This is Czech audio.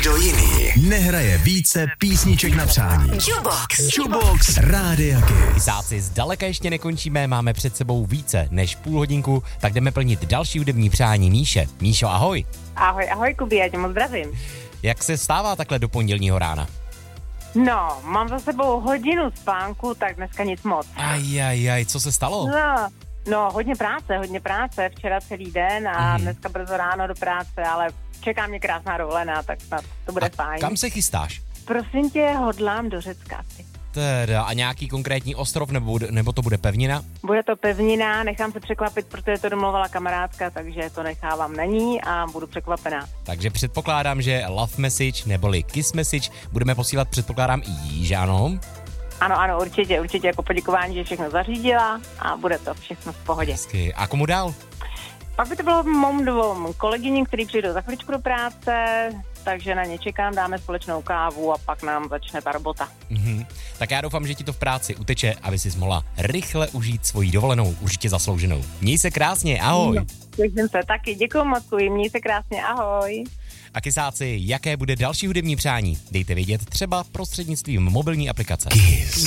Nikdo jiný nehraje více písniček na přání. Jukebox Rádia Kiss. Kisáci, zdaleka ještě nekončíme, máme před sebou více než půl hodinku, tak jdeme plnit další hudební přání Míše. Míšo, ahoj. Ahoj Kubi, já tě moc zdravím. Jak se stává takhle do pondělního rána? No, mám za sebou hodinu spánku, tak dneska nic moc. Ajajaj, co se stalo? No, hodně práce, včera celý den a dneska brzo ráno do práce, ale čeká mě krásná dovolená, tak snad to bude fajn. Kam se chystáš? Prosím tě, hodlám do Řecka. Teda, a nějaký konkrétní ostrov, nebo to bude pevnina? Bude to pevnina, nechám se překvapit, protože to domluvala kamarádka, takže to nechávám na ní a budu překvapená. Takže předpokládám, že love message neboli kiss message budeme posílat, předpokládám, i jí, že ano? Ano, určitě jako poděkování, že všechno zařídila a bude to všechno v pohodě. Hezky. A komu dál? Pak by to bylo mým dvou kolegyním, který přijdou za chvíličku do práce, takže na ně čekám, dáme společnou kávu a pak nám začne ta robota. Tak já doufám, že ti to v práci uteče, aby si mohla rychle užít svoji dovolenou, určitě zaslouženou. Měj se krásně, ahoj. Těším se taky, děkuju moc, měj se krásně, ahoj. A kisáci, jaké bude další hudební přání? Dejte vědět třeba prostřednictvím mobilní aplikace. Kiss.